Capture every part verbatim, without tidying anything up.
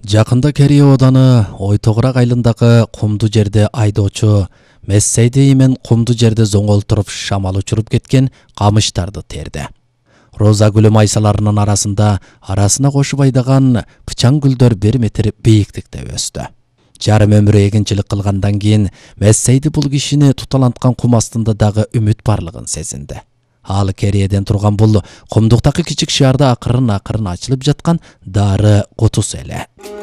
Жакында Керие ооданы Ойтогурак айылындагы кумду жерде айдоочу Мессейди мен кумду жерде зоңолтуруп шамал учуруп кеткен камыштарды терди. Роза гүлү майсаларынын арасында арасына кошуп айдаган пычаң гүлдөр бир метр бийиктикте өстү. Жарым өмүрү эгинчилик кылгандан кийин Мессейди бул кишини туталанткан кум астында дагы үмүт барлыгын сезинди. Ал Кериеден турган бул кумдуктагы кичик шаарда акырын акырын ачылып жаткан дары кутусу эле.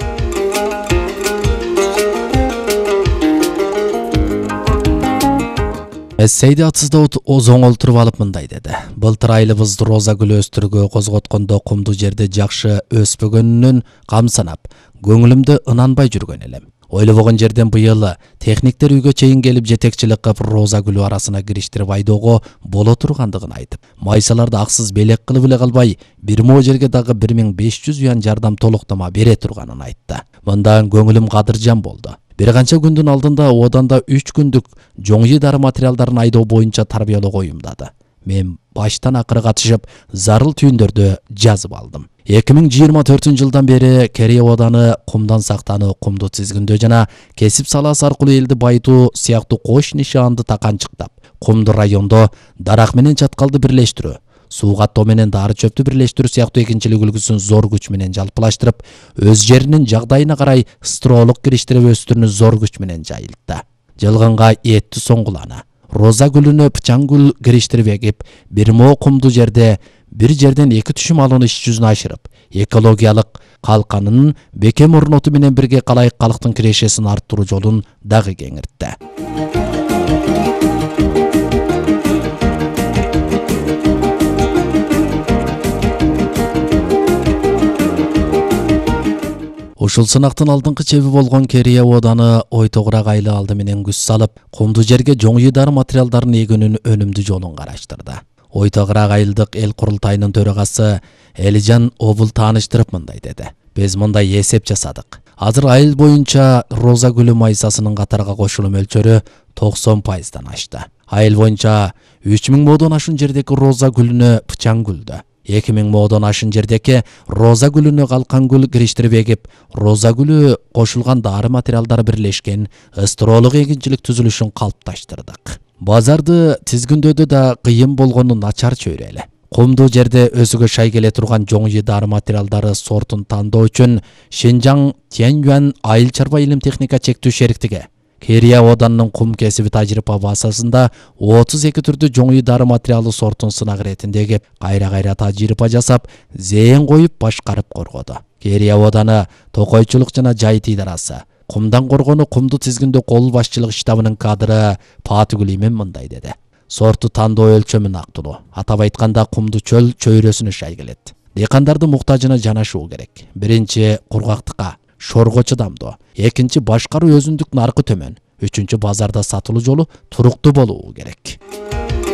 Мессейди атсызда зоңолтуруп алып мындай деди. Былтыр айылыбызды роза гүлү өстүрүүгө козготкондо кумду жерде жакшы өспөгөнүнөн камсанап, көңүлүмдө ынанбай жүргөн элем. Ойлобогон жерден быйыл техниктер үйгө чейин келип жетекчилик кылып роза гүлү арасына кириштирип айдоого боло тургандыгын айтып, майсаларды аксыз белек кылып эле калбай, бир мо жерге дагы бир миң беш жүз юан жардам толуктама бере турганын айтты. Мындан көңүлүм кадыржан болду. Бир канча күндүн алдында ооданда үч күндүк жоңжи дары материалдарын айдоо боюнча тарбиялоого уюмдады. Мен баштан акыры катышып, зарыл түйүндөрдү жазып алдым. эки миң жыйырма төртүнчү жылдан бери Керие ооданы кумдан сактануу, кумду тизгиндөө жана кесип саласы аркылуу элди байытуу сыяктуу кош нишаанды таканчыктап, кумду райондо дарак менен чаткалды бирлештирүү, суу каттоо менен дары чөптү бирлештирүү сыяктуу эгинчилик үлгүсүн зор күч менен жалпылаштырып, өз жеринин жагдайына карай строолук кириштирип өстүрүүнү зор күч менен жайылтты. Жылгынга эттүү соңгулана роза гүлүнө пычаң гүл кириштирип эгип, бир мо кумду жерде бир жерден эки түшүм алууну иш жүзүнө ашырып, экологиялык калканынын бекем орнотуу менен бирге калайык калктын кирешесин арттыруу жолун дагы кеңиртти. Ушул сынактын алдыңкы чеби болгон Керие ооданы Ойтогурак айылы алды менен күч салып, кумду жерге жоңжи дары материалдарын эгүүнүн өнүмдүү жолун караштырды. Ойтогурак айылдык эл курултайынын төрагасы Элижан Обул тааныштырып мындай деди. Биз мындай эсеп жасадык. Азыр айыл боюнча роза гүлү майсасынын катарга кошулуу мөлчөрү токсон пайыздан ашты. Айыл боюнча үч миң модон ашын жердеки роза гүлүнө пычаң гүлдү. эки миң модон ашын жердеки роза гүлүнө калкан гүл кириштирип эгип, роза гүлү кошулган дары материалдары бирлешкен ыстроолук эгинчилик түзүлүшүн калыпташтырдык. Базарды тизгиндөөдө да кыйын болгону начар чөйрө эле. Кумду жерде өсүгө шай келе турган жоңжи дары материалдары сортун тандоо үчүн Шинжаң Тяньюань айыл чарба илим техника чектүү шериктиги Керие оодунун кум кесиби тажрыйба базасында отуз эки түрдүү жоңжи дары материалы сортун сынак иретинде эгип, кайра-кайра тажрыйба жасап, зээн коюп башкарып коргоду. Керие ооданы токойчулук жана жайыт идарасы кумдан коргонуу кумду тизгиндөө кол башчылык штабынын кадры Патыгүл Имен мындай деди. Сорту тандоо өлчөмү нактылуу. Атап айтканда кумду чөл чөйрөсүнө шай келет. Дыйкандардын муктажына жанашуу керек. Биринчи кургактыкка, шорго чыдамдуу. Экинчи башкаруу өзүндүк наркы төмөн. Үчүнчү базарда сатылуу жолу туруктуу болуу керек.